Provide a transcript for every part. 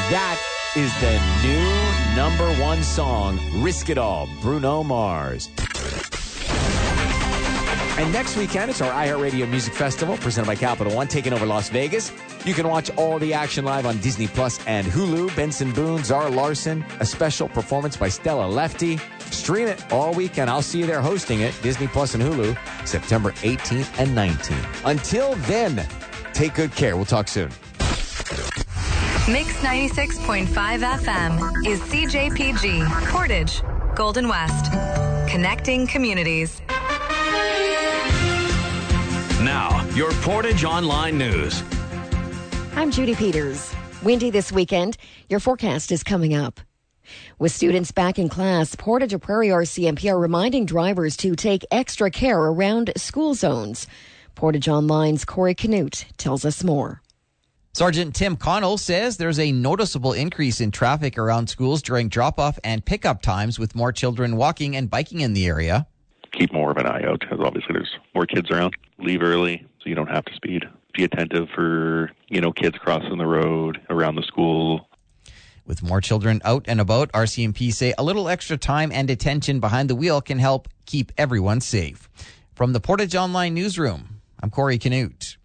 That is the new #1 song, Risk It All, Bruno Mars. And next weekend, it's our iHeartRadio Music Festival presented by Capital One, taking over Las Vegas. You can watch all the action live on Disney Plus and Hulu. Benson Boone, Zara Larson, a special performance by Stella Lefty. Stream it all weekend. I'll see you there hosting it, Disney Plus and Hulu, September 18th and 19th. Until then, take good care. We'll talk soon. Mix 96.5 FM is CJPG, Portage, Golden West. Connecting communities. Now, your Portage Online News. I'm Judy Peters. Windy this weekend. Your forecast is coming up. With students back in class, Portage or Prairie RCMP are reminding drivers to take extra care around school zones. Portage Online's Corey Canute tells us more. Sergeant Tim Connell says there's a noticeable increase in traffic around schools during drop-off and pickup times, with more children walking and biking in the area. Keep more of an eye out, because obviously there's more kids around. Leave early so you don't have to speed. Be attentive for, kids crossing the road around the school. With more children out and about, RCMP say a little extra time and attention behind the wheel can help keep everyone safe. From the Portage Online Newsroom, I'm Corey Canute.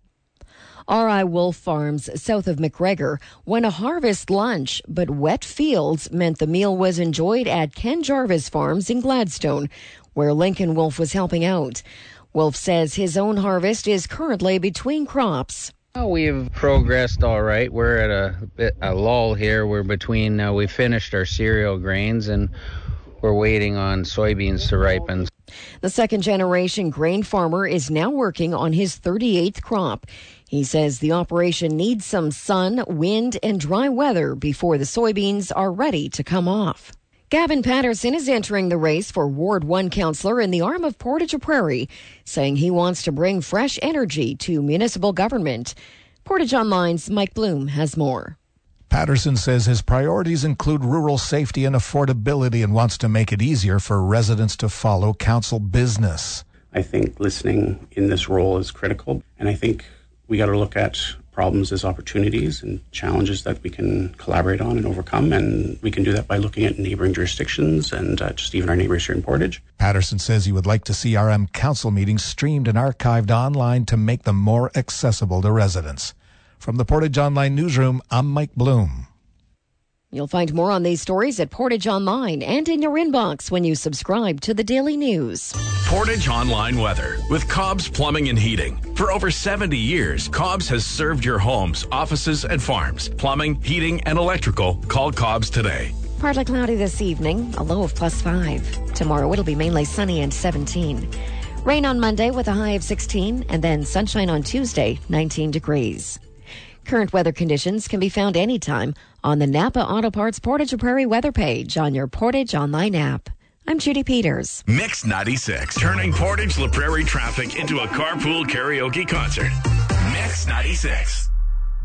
R.I. Wolf Farms, south of McGregor, won a harvest lunch, but wet fields meant the meal was enjoyed at Ken Jarvis Farms in Gladstone, where Lincoln Wolf was helping out. Wolf says his own harvest is currently between crops. Well, we've progressed all right. We're at a lull here. We're between, we finished our cereal grains and we're waiting on soybeans to ripen. The second-generation grain farmer is now working on his 38th crop. He says the operation needs some sun, wind, and dry weather before the soybeans are ready to come off. Gavin Patterson is entering the race for Ward 1 councillor in the arm of Portage or Prairie, saying he wants to bring fresh energy to municipal government. Portage Online's Mike Bloom has more. Patterson says his priorities include rural safety and affordability and wants to make it easier for residents to follow council business. I think listening in this role is critical, and I think we got to look at problems as opportunities and challenges that we can collaborate on and overcome, and we can do that by looking at neighboring jurisdictions and just even our neighbors here in Portage. Patterson says he would like to see RM council meetings streamed and archived online to make them more accessible to residents. From the Portage Online Newsroom, I'm Mike Bloom. You'll find more on these stories at Portage Online and in your inbox when you subscribe to the Daily News. Portage Online Weather with Cobb's Plumbing and Heating. For over 70 years, Cobb's has served your homes, offices, and farms. Plumbing, heating, and electrical. Call Cobb's today. Partly cloudy this evening, a low of +5. Tomorrow it'll be mainly sunny and 17. Rain on Monday with a high of 16, and then sunshine on Tuesday, 19 degrees. Current weather conditions can be found anytime on the Napa Auto Parts Portage or Prairie weather page on your Portage Online app. I'm Judy Peters. Mix 96, turning Portage La Prairie traffic into a carpool karaoke concert. Mix 96.